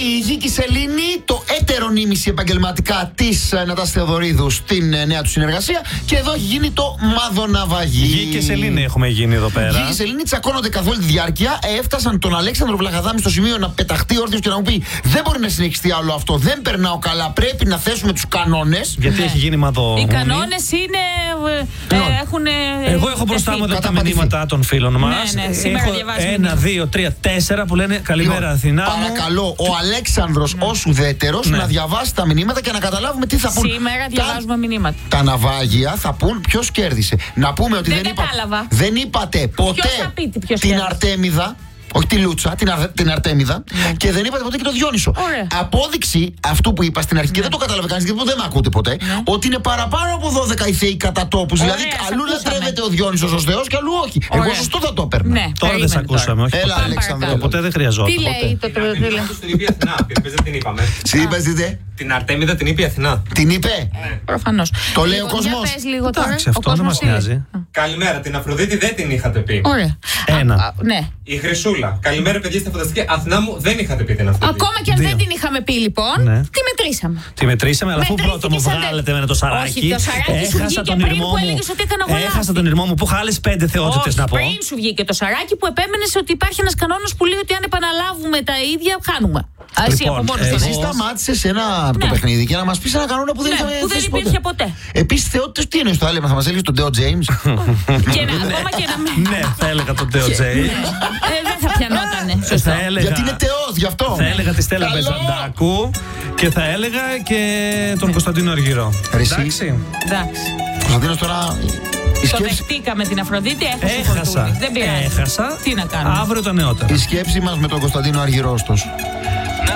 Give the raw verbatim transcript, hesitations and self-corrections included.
Η Γίκη Σελήνη, το έτερο νήμιση επαγγελματικά της Νατάσης Θεοδωρίδου στην νέα του συνεργασία. Και εδώ έχει γίνει το Μαδοναβαγί. Γίκη Σελήνη έχουμε γίνει εδώ πέρα. Γίκη Σελήνη τσακώνονται καθ' όλη τη διάρκεια. Έφτασαν τον Αλέξανδρο Βλαχαδάμη στο σημείο να πεταχτεί όρθιος και να μου πει: δεν μπορεί να συνεχιστεί άλλο αυτό. Δεν περνάω καλά. Πρέπει να θέσουμε τους κανόνες. Γιατί Ναι. έχει γίνει μαδο. Οι κανόνες είναι. Ε, έχουν. Εγώ έχω μπροστά μου τα μηνύματα των φίλων μας. Ναι, ναι, σήμερα έχω διαβάζω ένα, μηνύματα. δύο, τρία, τέσσερα που λένε καλημέρα Λοιπόν, Αθηνά. παρακαλώ, ο Αλέξανδρος ως ουδέτερος Ναι. να διαβάσει τα μηνύματα και να καταλάβουμε τι θα πούν. Σήμερα διαβάζουμε μηνύματα. Τα ναυάγια θα πούν ποιος κέρδισε. Να πούμε ότι Δεν δεν, είπα- κατάλαβα. δεν είπατε ποτέ Ποιος θα πει τι ποιος την κέρδισε. Αρτέμιδα. Όχι τη Λούτσα, την, Αρ, την Αρτέμιδα. Ναι. Και δεν είπατε ποτέ και το Διόνυσο. Ωραία. Απόδειξη αυτού που είπα στην αρχή και δεν το κατάλαβε κανείς γιατί δεν με ακούτε ποτέ. Ότι είναι παραπάνω από δώδεκα οι θεοί κατά τόπους. Ωραία, Δηλαδή σε αλλού ακούσαμε. λατρεύεται ο Διόνυσος ως θεός και αλλού όχι. Ωραία. Εγώ σωστό θα το έπαιρνα. Ναι, Τώρα δεν σε περίμενε ακούσαμε, όχι. Έλα, Πάμε Αλέξανδρε. παρακάτω. Ποτέ δεν χρειαζόταν. Τι λέει το τρίλο. Την είπε η Αθηνά. Την είπε, δεν την είπαμε. Τι είπες, δείτε. Την Αρτέμιδα την είπε η Αθηνά. Την είπε. Προφανώς. Το λέει ο Λοιπόν, κόσμος. για πες λίγο τώρα. Εντάξει, Ο αυτό δεν κόσμος μας τι λέει. νοιάζει. Καλημέρα, την Αφροδίτη δεν την είχατε πει. Ωραία. Ένα. Α, α, Ναι. Η Χρυσούλα. Καλημέρα, παιδιά, στα φανταστική. Αθηνά μου δεν είχατε πει την Αφροδίτη. Ακόμα και αν Δύο. δεν την είχαμε πει λοιπόν, Ναι. τη μετρήσαμε. Τη μετρήσαμε, αλλά αφού Μετρήθηκε πρώτα μου σαν τε- βγάλετε με το σαράκι. Όχι, το σαράκι σου έχασα βγήκε τον πριν ηρμό που μου. έλεγες ότι έκανα εγώ Έχασα λάθη. τον ηρμό μου που είχα άλλες πέντε θεότητες Όχι, να πω. πριν σου βγήκε το σαράκι που επέμενες ότι υπάρχει ένας κανόνας που λέει ότι αν επαναλάβουμε τα ίδια, χάνουμε. Α, εσύ Λοιπόν, από μόνος εγώ- το Εσύ λες. σταμάτησες ένα από το Ναι. παιχνίδι και να μας πεις ένα κανόνα που δεν Ναι, είχαμε που δεν θέσει υπήρχε ποτέ. Επίσης, θεότητες τι εννοείς, το έλεγα, θα μας έλεγες τον Ντέο Τζέιμς. Και να, ακόμα και να μην. Ναι, θα έλεγα τον Τέο Τζέι. Ε, δεν θα πιανότανε. Σωστό. Θα έλεγα, Γιατί είναι θεός, γι' αυτό. θα έλεγα τη Στέλλα Καλό. Μπεζαντάκου και θα έλεγα και τον Κωνσταντίνο Αργυρό. Ρε εσύ. Εντάξει. Εντάξει. Κωνσταντίνος τώρα. Η Το σκέψη, δεχτήκαμε την Αφροδίτη, έχασε ο Έχασα. Φορτούνης. Δεν πειράζει. Έχασα. Τι να κάνουμε. Αύριο τα νεότερα. η σκέψη μας με τον Κωνσταντίνο Αργυρό ωστόσο.